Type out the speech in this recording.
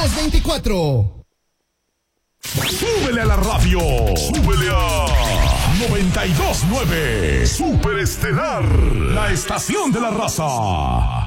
224. ¡Súbele a la radio! ¡Súbele a 92.9! Super Estelar, la estación de la raza.